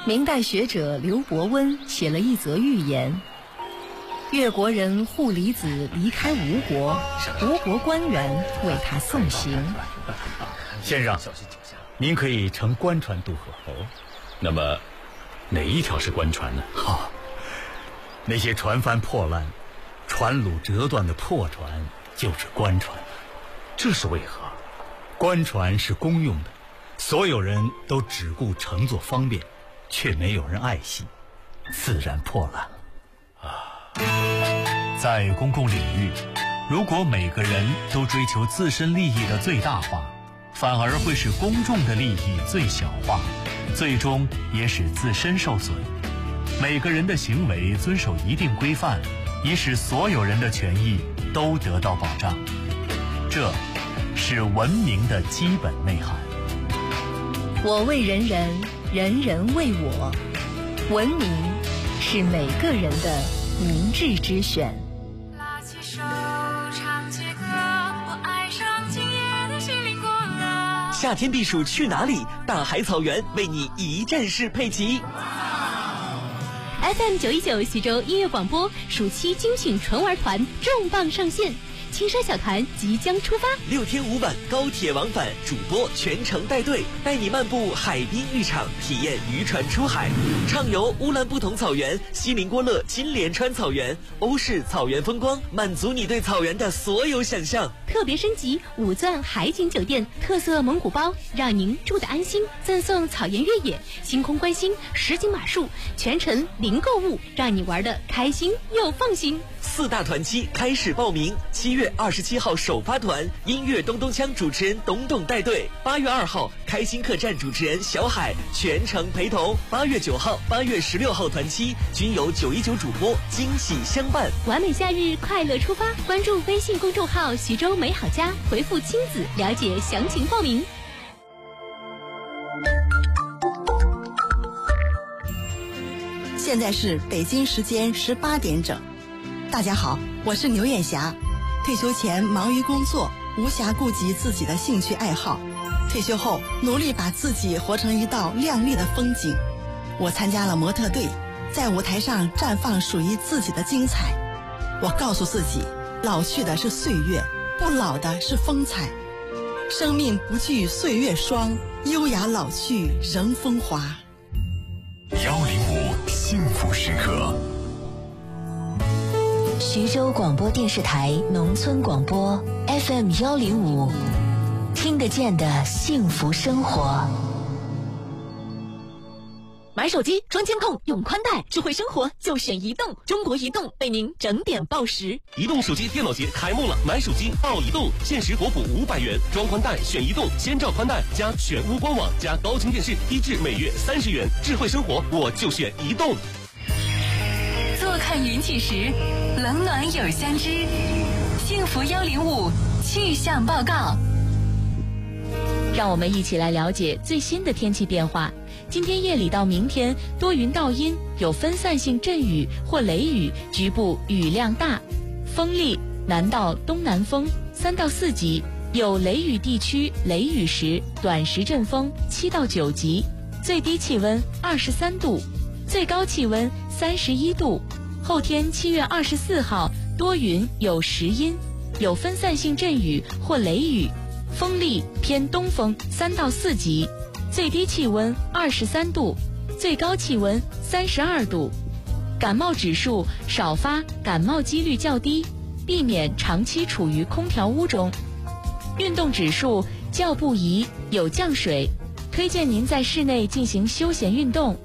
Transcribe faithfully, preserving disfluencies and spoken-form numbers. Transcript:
明代学者刘伯温写了一则寓言：越国人护离子离开吴国，吴国官员为他送行。 先生，您可以乘官船渡河。哦，那么哪一条是官船呢？哈、哦，那些船帆破烂、船橹折断的破船就是官船。这是为何？官船是公用的，所有人都只顾乘坐方便，却没有人爱惜，自然破烂了。 啊，在公共领域，如果每个人都追求自身利益的最大化，反而会使公众的利益最小化，最终也使自身受损。每个人的行为遵守一定规范，以使所有人的权益都得到保障。这是文明的基本内涵。 我为人人，人人为我。文明是每个人的明智之选。 拉起手唱起歌，我爱上今夜的西林国了。 夏天避暑去哪里？大海草原为你一站式配齐。 F M 九一九徐州音乐广播暑期精选纯玩团重磅上线，青山小团即将出发， 六天五晚高铁往返，主播全程带队，带你漫步海滨浴场，体验渔船出海，畅游乌兰布统草原、锡林郭勒金莲川草原、欧式草原风光，满足你对草原的所有想象。 特别升级五钻海景酒店，特色蒙古包，让您住得安心，赠送草原越野、星空观星、实景马术，全程零购物，让你玩得开心又放心。 四大团期开始报名，七月二十七号首发团，音乐咚咚锵主持人董董带队；八月二号开心客栈主持人小海全程陪同；八月九号、八月十六号团期均有九一九主播惊喜相伴。 完美夏日，快乐出发！关注微信公众号徐州美好家，回复亲子了解详情报名。 现在是北京时间十八点整。大家好，我是牛艳霞。退休前忙于工作，无暇顾及自己的兴趣爱好。退休后努力把自己活成一道亮丽的风景。我参加了模特队，在舞台上绽放属于自己的精彩。我告诉自己，老去的是岁月，不老的是风采。生命不惧岁月霜，优雅老去仍风华。 幺零五幸福时刻。 徐州广播电视台农村广播 F M 幺零五，听得见的幸福生活。 买手机装监控用宽带，智慧生活就选移动。中国移动为您整点报时。 移动手机电脑节开幕了，买手机报移动，限时国补五百元，装宽带选移动，先兆宽带加全屋官网加高清电视，低至每月三十元。智慧生活我就选移动。 坐看云起时，冷暖有相知。幸福幺零五气象报告。 让我们一起来了解最新的天气变化。今天夜里到明天多云到阴，有分散性阵雨或雷雨，局部雨量大，风力南到东南风三到四级，有雷雨地区雷雨时短时阵风七到九级，最低气温二十三度，最高气温三十一度。后天七月二十四号多云有时阴，有分散性阵雨或雷雨，风力偏东风三到四级，最低气温二十三度，最高气温三十二度。感冒指数少发，感冒几率较低，避免长期处于空调屋中。运动指数较不宜，有降水，推荐您在室内进行休闲运动。